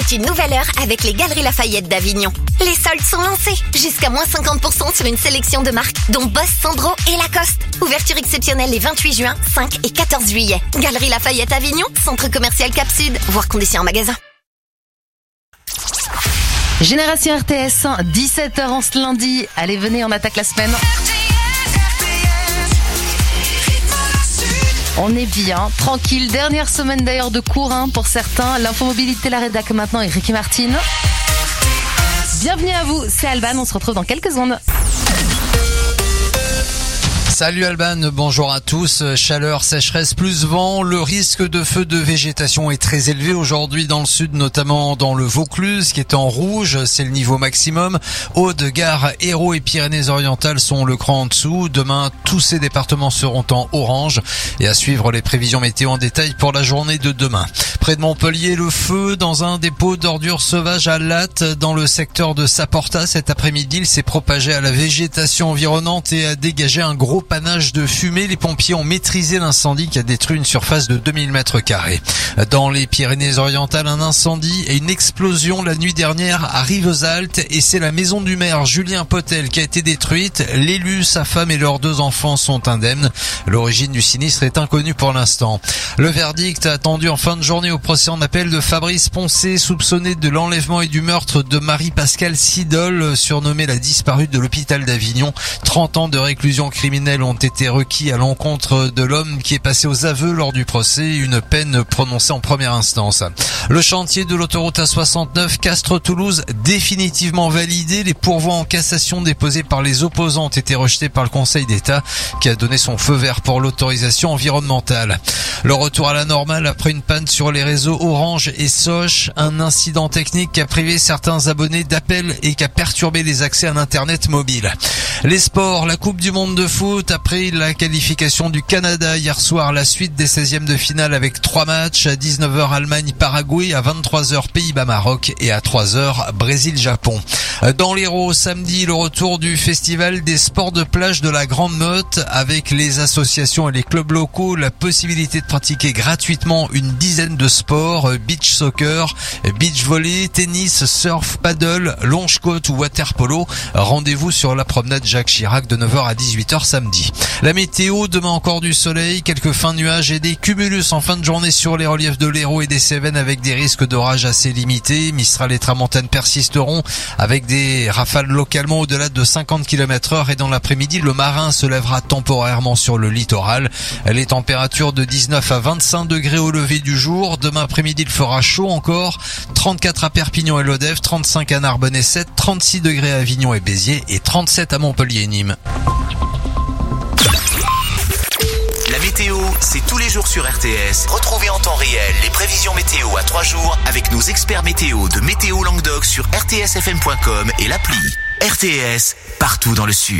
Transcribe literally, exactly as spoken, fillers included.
C'est une nouvelle heure avec les Galeries Lafayette d'Avignon. Les soldes sont lancés. Jusqu'à moins cinquante pour cent sur une sélection de marques, dont Boss, Sandro et Lacoste. Ouverture exceptionnelle les vingt-huit juin, cinq et quatorze juillet. Galeries Lafayette Avignon, centre commercial Cap Sud, voire conditions en magasin. Génération R T S, dix-sept heures en ce lundi. Allez, venez, on attaque la semaine. On est bien, tranquille. Dernière semaine d'ailleurs de cours hein, pour certains. L'infomobilité, la rédac maintenant et Ricky Martin. Bienvenue à vous, c'est Alban, on se retrouve dans quelques secondes. Salut Alban, bonjour à tous. Chaleur, sécheresse plus vent, le risque de feu de végétation est très élevé aujourd'hui dans le sud, notamment dans le Vaucluse qui est en rouge, c'est le niveau maximum. Aude, Gard, Hérault et Pyrénées-Orientales sont le cran en dessous. Demain, tous ces départements seront en orange et à suivre les prévisions météo en détail pour la journée de demain. Près de Montpellier, le feu dans un dépôt d'ordures sauvages à Latte dans le secteur de Saporta. Cet après-midi, il s'est propagé à la végétation environnante et a dégagé un gros panache de fumée. Les pompiers ont maîtrisé l'incendie qui a détruit une surface de deux mille mètres carrés. Dans les Pyrénées-Orientales, un incendie et une explosion la nuit dernière à Rivesaltes et c'est la maison du maire Julien Potel qui a été détruite. L'élu, sa femme et leurs deux enfants sont indemnes. L'origine du sinistre est inconnue pour l'instant. Le verdict attendu en fin de journée au procès en appel de Fabrice Poncé, soupçonné de l'enlèvement et du meurtre de Marie-Pascale Sidol, surnommée la disparue de l'hôpital d'Avignon. trente ans de réclusion criminelle ont été requis à l'encontre de l'homme qui est passé aux aveux lors du procès, une peine prononcée en première instance. Le chantier de l'autoroute A soixante-neuf Castres-Toulouse définitivement validé. Les pourvois en cassation déposés par les opposants ont été rejetés par le Conseil d'État qui a donné son feu vert pour l'autorisation environnementale. Le retour à la normale après une panne sur les réseaux Orange et Soch, un incident technique qui a privé certains abonnés d'appels et qui a perturbé les accès à l'internet mobile. Les sports, la Coupe du Monde de foot, après la qualification du Canada hier soir, la suite des seizièmes de finale avec trois matchs, à dix-neuf heures Allemagne-Paraguay, à vingt-trois heures Pays-Bas-Maroc et à trois heures Brésil-Japon. Dans l'Hérault, samedi, le retour du festival des sports de plage de la Grande Motte avec les associations et les clubs locaux, la possibilité de pratiquer gratuitement une dizaine de sports, beach soccer, beach volley, tennis, surf, paddle, longe-côte ou water polo. Rendez-vous sur la promenade Jacques Chirac de neuf heures à dix-huit heures samedi. La météo, demain encore du soleil, quelques fins nuages et des cumulus en fin de journée sur les reliefs de l'Hérault et des Cévennes avec des risques d'orage assez limités. Mistral et tramontane persisteront avec des rafales localement au-delà de cinquante kilomètres heure et dans l'après-midi, le marin se lèvera temporairement sur le littoral. Les températures de dix-neuf à vingt-cinq degrés au lever du jour. Demain après-midi, il fera chaud encore. trente-quatre à Perpignan et Lodève, trente-cinq à Narbonne et Sète, trente-six degrés à Avignon et Béziers et trente-sept à Montpellier et Nîmes. La météo, c'est tous les jours sur R T S. Retrouvez en temps réel les prévisions météo à trois jours avec nos experts météo de Météo Languedoc sur r t s f m point com et l'appli. R T S, partout dans le sud.